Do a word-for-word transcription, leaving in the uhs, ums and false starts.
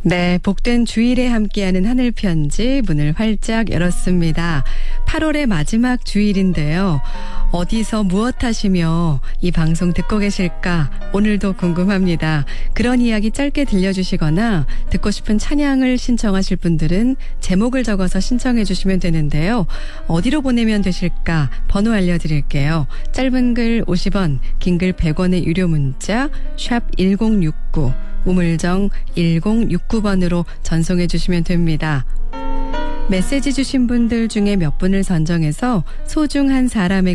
네, 복된 주일에 함께하는 하늘편지 문을 활짝 열었습니다. 팔월의 마지막 주일인데요. 어디서 무엇 하시며 이 방송 듣고 계실까? 오늘도 궁금합니다. 그런 이야기 짧게 들려주시거나 듣고 싶은 찬양을 신청하실 분들은 제목을 적어서 신청해 주시면 되는데요. 어디로 보내면 되실까? 번호 알려드릴게요. 짧은 글 오십 원, 긴 글 백 원의 유료 문자 샵 일공육구, 우물정 일공육구 번으로 전송해 주시면 됩니다. 메시지 주신 분들 중에 몇 분을 선정해서 소중한 사람에게